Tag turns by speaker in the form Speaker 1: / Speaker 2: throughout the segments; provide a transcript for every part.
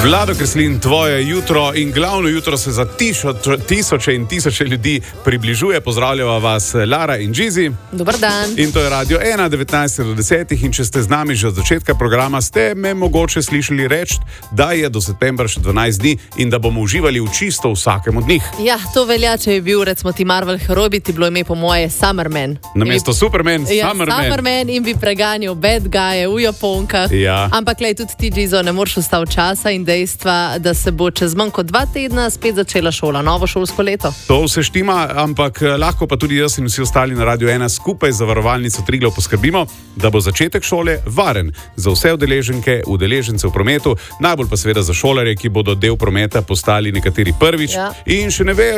Speaker 1: Vlado Kreslin, tvoje jutro in glavno jutro se za tisoče in tisoče ljudi približuje. Pozdravljava vas Lara in Gizi.
Speaker 2: Dobar dan.
Speaker 1: In to je Radio 1, 19 do 10. In če ste z nami že od začetka programa, ste me mogoče slišali reči, da je do septembra še 12 dni in da bomo uživali v čisto vsakem od njih.
Speaker 2: Ja, to velja, če je bil recimo ti Marvel heroj, bi ti bilo ime po moje Summerman.
Speaker 1: Namesto Superman,
Speaker 2: ja,
Speaker 1: Summerman
Speaker 2: in bi preganjal bad guye v Japonkah.
Speaker 1: Ja.
Speaker 2: Ampak lej, tudi ti, Gizo, ne moreš ustaviti časa in dejstva, da se bo čez manj kot 2 tedna spet začela šola, novo šolsko leto.
Speaker 1: To vse štima, ampak lahko pa tudi jaz in vsi ostali na Radio 1 skupaj z Zavarovalnico Triglav poskrbimo, da bo začetek šole varen za vse udeleženke, udeležence v prometu, najbolj pa seveda za šolarje, ki bodo del prometa postali nekateri prvič in še ne vejo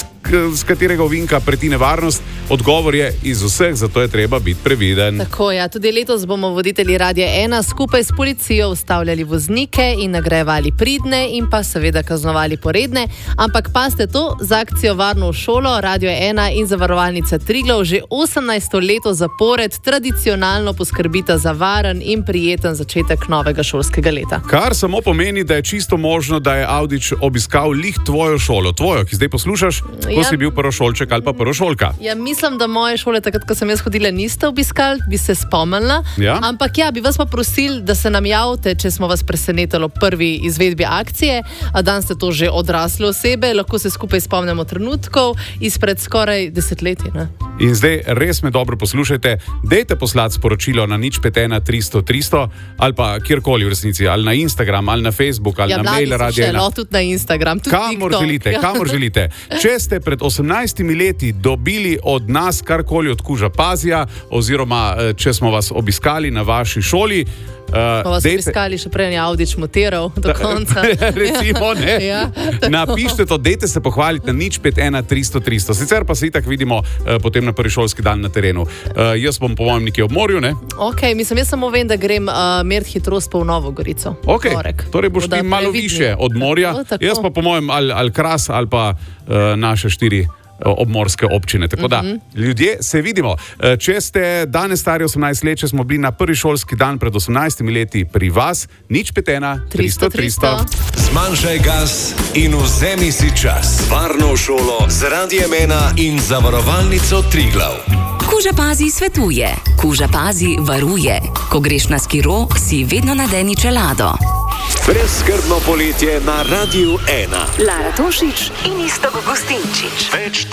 Speaker 1: z katerega ovinka preti nevarnost. Odgovor je iz vseh, zato je treba biti previden.
Speaker 2: Tako, ja, tudi letos bomo voditelji Radia 1 skupaj s policijo ustavljali voznike in nagrajevali pridne in pa seveda kaznovali poredne, ampak pazite to, z akcijo Varno v šolo Radio 1 in Zavarovalnica Triglav že 18. leto zapored tradicionalno poskrbita za varen in prijeten začetek novega šolskega leta.
Speaker 1: Kar samo pomeni, da je čisto možno, da je Avdić obiskal lih tvojo šolo, tvojo, ki zdaj poslušaš, ko si bil prvošolček ali pa prvošolka.
Speaker 2: Ja, mislim, da moje šole takrat, ko sem jaz hodila, niste obiskali, bi se spomnila, ampak ja, bi vas pa prosili, da se nam javite, če smo vas presenetili ob prvi izvedbi akcije, a danes ste to že odrasle osebe, lahko se skupaj spomnimo trenutkov izpred skoraj desetletij.
Speaker 1: In zdaj res me dobro poslušajte, dejte poslati sporočilo na 051 300 300 ali pa kjerkoli v resnici, ali na Instagram, ali na Facebook, ali na mail Radio 1.
Speaker 2: Tudi na Instagram, tudi
Speaker 1: kamor želite. Če ste pred 18 leti dobili od nas karkoli od Kuža Pazija, oziroma če smo vas obiskali na vaši šoli,
Speaker 2: pa vas obiskali še prej Avdić montiral do konca.
Speaker 1: Recimo, ne. Napišite to, dejte se pohvaliti na 051 300 300. Sicer pa se itak vidimo potem na prvi šolski dan na terenu. Jaz bom po mojem nekje ob morju, ne?
Speaker 2: Ok, mislim, jaz samo vem, da grem meriti hitrost pa v Novo Gorico.
Speaker 1: Ok, torej boš ti malo više od morja. Jaz pa po mojem ali Kras ali pa naše 4 obmorske občine. Tako da, ljudje, se vidimo. Če ste danes stari 18 let, če smo bili na prvi šolski dan pred 18 leti pri vas, 051 300 300.
Speaker 3: Zmanjšaj gas in vzemi si čas. Varno v šolo z Radiem 1 in Zavarovalnico Triglav.
Speaker 4: Kuža Pazi svetuje, Kuža Pazi varuje. Ko greš na skiro, si vedno nadeni čelado.
Speaker 3: Brezskrbno poletje na Radiu 1.
Speaker 4: Lara Tošić in Iztok Gustinčič.